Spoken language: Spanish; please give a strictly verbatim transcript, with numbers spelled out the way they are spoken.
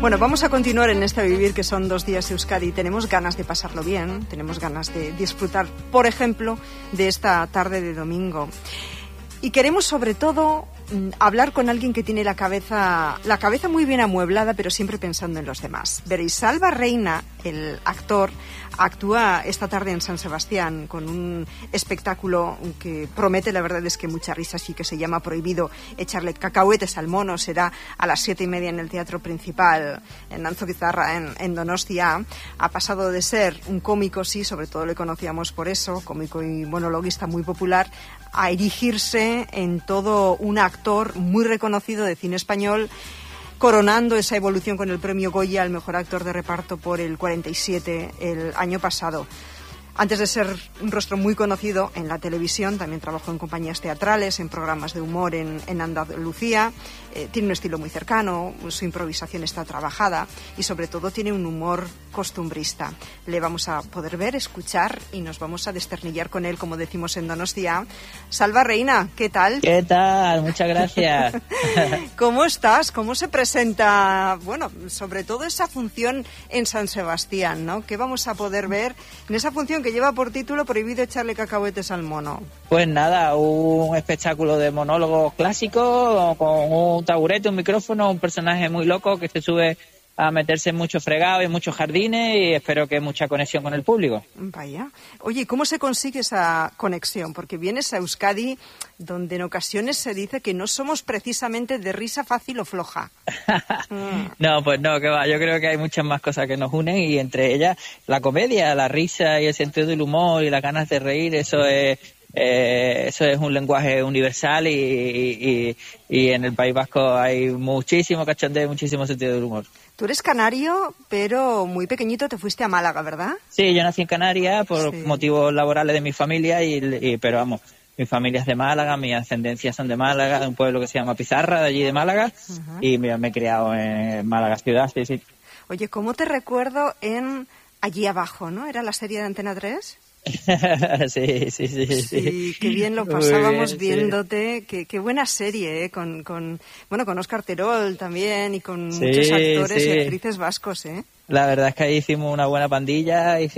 Bueno, vamos a continuar en este Vivir, que son dos días Euskadi. Tenemos ganas de pasarlo bien, tenemos ganas de disfrutar, por ejemplo, de esta tarde de domingo. Y queremos, sobre todo, hablar con alguien que tiene la cabeza, la cabeza muy bien amueblada, pero siempre pensando en los demás. Veréis, Salva Reina, el actor, actúa esta tarde en San Sebastián con un espectáculo que promete, la verdad es que mucha risa, sí, que se llama Prohibido echarle cacahuetes al mono. Será a las siete y media en el Teatro Principal, en Anzokizarra, en, en Donostia. Ha pasado de ser un cómico, sí, sobre todo le conocíamos por eso, cómico y monologuista muy popular, a erigirse en todo un actor muy reconocido de cine español, coronando esa evolución con el premio Goya al mejor actor de reparto por el cuarenta y siete el año pasado. Antes de ser un rostro muy conocido en la televisión, también trabajó en compañías teatrales, en programas de humor en, en Andalucía. Eh, tiene un estilo muy cercano, su improvisación está trabajada y sobre todo tiene un humor costumbrista. Le vamos a poder ver, escuchar y nos vamos a desternillar con él, como decimos en Donostia. Salva Reina, ¿qué tal? ¿Qué tal? Muchas gracias. ¿Cómo estás? ¿Cómo se presenta, bueno, sobre todo esa función en San Sebastián, ¿no? ¿Qué vamos a poder ver en esa función que lleva por título Prohibido echarle cacahuetes al mono? Pues nada, un espectáculo de monólogos clásicos con un taburete, un micrófono, un personaje muy loco que se sube a meterse en muchos fregados y en muchos jardines, y espero que mucha conexión con el público. Vaya. Oye, ¿cómo se consigue esa conexión? Porque vienes a Euskadi, donde en ocasiones se dice que no somos precisamente de risa fácil o floja. mm. No, pues no, que va. Yo creo que hay muchas más cosas que nos unen, y entre ellas la comedia, la risa y el sentido del humor y las ganas de reír. Eso es Eh, eso es un lenguaje universal, y, y, y en el País Vasco hay muchísimo cachondeo, muchísimo sentido del humor. Tú eres canario, pero muy pequeñito te fuiste a Málaga, ¿verdad? Sí, yo nací en Canarias por sí. motivos laborales de mi familia, y, y pero vamos, mi familia es de Málaga, mi ascendencia son de Málaga, de un pueblo que se llama Pizarra, de allí de Málaga, uh-huh. y mira, me he criado en Málaga ciudad, sí, sí. Oye, ¿cómo te recuerdo en Allí Abajo, ¿no? ¿Era la serie de Antena tres? sí, sí, sí, sí. Sí, qué bien lo pasábamos bien, viéndote, sí. qué, qué buena serie, ¿eh? Con, con, bueno, con Óscar Terol también y con sí, muchos actores sí. y actrices vascos, ¿eh? La verdad es que ahí hicimos una buena pandilla, hicimos